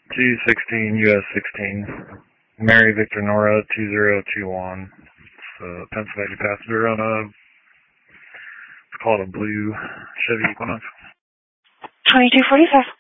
216 US 16. Mary Victor Nora 2021. It's a Pennsylvania passenger on it's called a blue Chevy Equinox. 2245.